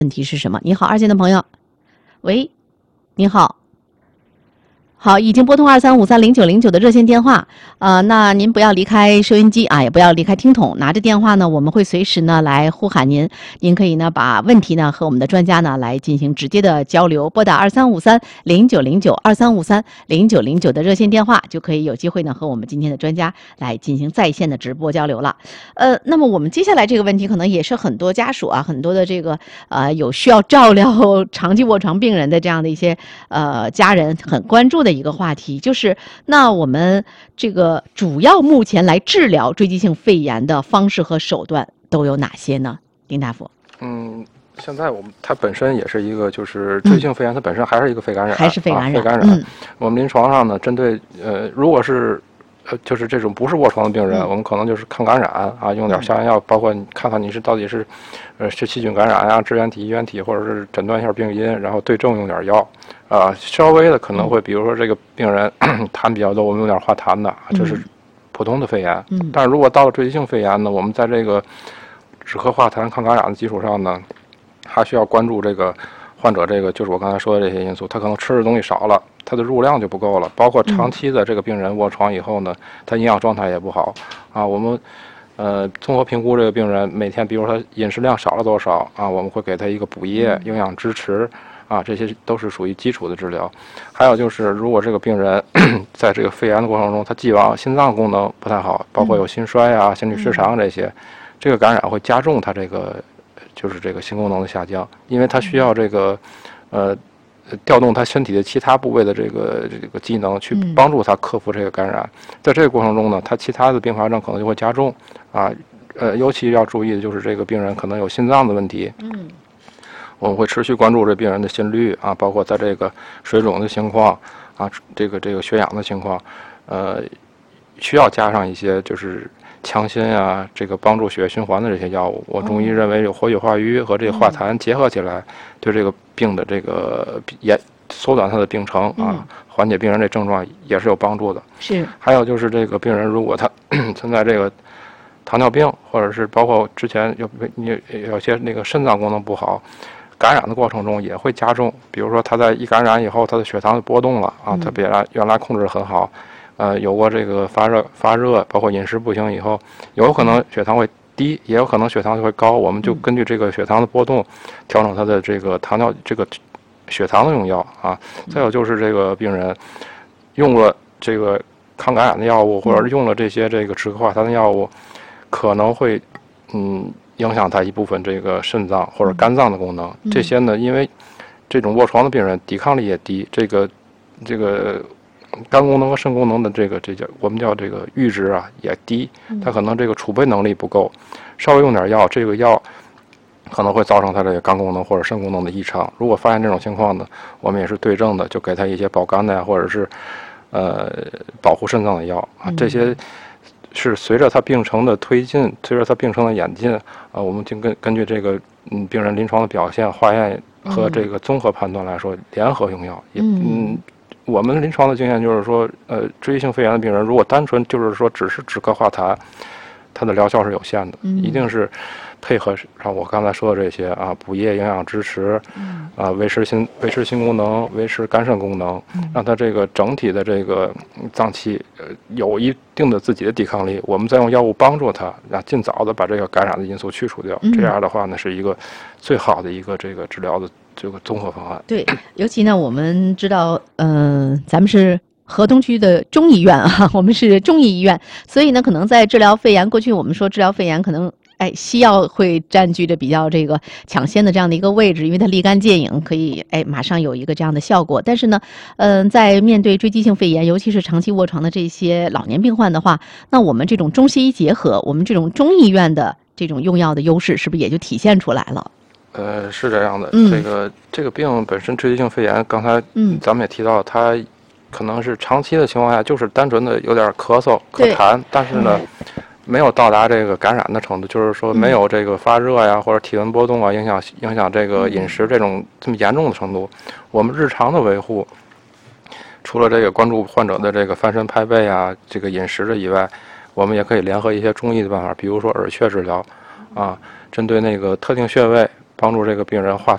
问题是什么？你好，二线的朋友，喂，你好。好，已经拨通23530909的热线电话，那您不要离开收音机啊，也不要离开听筒，拿着电话呢，我们会随时呢来呼喊您，您可以呢把问题呢和我们的专家呢来进行直接的交流，拨打2353090923530909的热线电话，就可以有机会呢和我们今天的专家来进行在线的直播交流了。那么我们接下来这个问题可能也是很多家属啊，很多的这个有需要照料长期卧床病人的这样的一些家人很关注的一个话题，就是那我们这个主要目前来治疗锥肌性肺炎的方式和手段都有哪些呢？林大夫。 现在它本身也是一个，就是锥肌性肺炎，它本身还是一个肺感染， 还是肺感染。 肺感染。我们临床上呢，针对如果是就是这种不是卧床的病人，我们可能就是抗感染啊，用点消炎药，包括你看看你是到底是是细菌感染啊、支原体、衣原体，或者是诊断一下病因，然后对症用点药。稍微的可能会，比如说这个病人痰比较多，我们用点化痰的，这是普通的肺炎。但是如果到了锥肌性肺炎呢，我们在这个止咳化痰、抗感染的基础上呢，还需要关注这个患者这个就是我刚才说的这些因素，他可能吃的东西少了，他的入量就不够了，包括长期的这个病人卧床以后呢，他营养状态也不好啊。我们综合评估这个病人每天，比如说他饮食量少了多少啊，我们会给他一个补液、营养支持啊，这些都是属于基础的治疗。还有就是，如果这个病人在这个肺炎的过程中，他既往心脏功能不太好，包括有心衰啊、心律失常这些，这个感染会加重他这个就是这个心功能的下降，因为他需要这个调动他身体的其他部位的这个机能去帮助他克服这个感染。在这个过程中呢，他其他的并发症可能就会加重啊。尤其要注意的就是这个病人可能有心脏的问题。我们会持续关注这病人的心率啊，包括他这个水肿的情况啊，这个血氧的情况，需要加上一些就是强心啊，这个帮助血液循环的这些药物。我中医认为有活血化瘀和这个化痰结合起来，对这个病的这个缩短它的病程啊，缓解病人这症状也是有帮助的。 是。 还有就是这个病人如果他存在这个糖尿病，或者是包括之前有些那个肾脏功能不好。感染的过程中也会加重，比如说他在一感染以后，他的血糖就波动了啊，他原来控制得很好，有过这个发热，包括饮食不行以后，有可能血糖会低，也有可能血糖就会高，我们就根据这个血糖的波动，调整他的这个这个血糖的用药啊。再有就是这个病人用了这个抗感染的药物，或者用了这些这个止咳化痰的药物，可能会影响他一部分这个肾脏或者肝脏的功能。这些呢，因为这种卧床的病人抵抗力也低，这个肝功能和肾功能的这叫我们叫这个阈值啊也低，他可能这个储备能力不够，稍微用点药，这个药可能会造成他这个肝功能或者肾功能的异常。如果发现这种情况呢，我们也是对症的，就给他一些保肝的呀，或者是保护肾脏的药啊。这些是随着他病程的推进，随着他病程的演进啊，我们就根据这个病人临床的表现、化验和这个综合判断来说，联合用药。我们临床的经验就是说，锥肌性肺炎的病人，如果单纯就是说只是止咳化痰，它的疗效是有限的，一定是配合上我刚才说的这些啊，补液、营养支持，维持心功能，维持肝肾功能，让它这个整体的这个脏器有一定的自己的抵抗力。我们再用药物帮助它，尽早的把这个感染的因素去除掉。这样的话呢，是一个最好的一个这个治疗的这个综合方案。 对，尤其呢，我们知道，咱们是河东区的中医院啊，我们是中医医院，所以呢，可能在治疗肺炎，过去我们说治疗肺炎可能。西药会占据着比较这个抢先的这样的一个位置，因为它立竿见影，可以马上有一个这样的效果。但是呢，在面对锥肌性肺炎，尤其是长期卧床的这些老年病患的话，那我们这种中西医结合，我们这种中医院的这种用药的优势，是不是也就体现出来了？ 是这样的，这个病本身锥肌性肺炎，刚才咱们也提到，它可能是长期的情况下，就是单纯的有点咳嗽、咳痰，但是呢。没有到达这个感染的程度，就是说没有这个发热呀或者体温波动啊影响这个饮食这么严重的程度。我们日常的维护，除了这个关注患者的这个翻身拍背啊这个饮食的以外，我们也可以联合一些中医的办法，比如说耳穴治疗啊，针对那个特定穴位， 帮助这个病人化